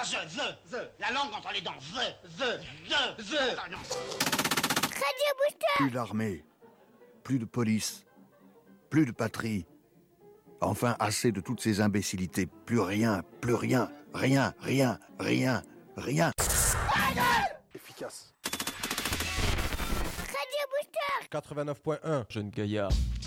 pas the. La langue entre les dents, the. Attends, non. Radio Booster. Plus d'armée, plus de police, plus de patrie. Enfin, assez de toutes ces imbécilités. Plus rien, rien. Efficace. Radio Booster. 89.1, jeune gaillard.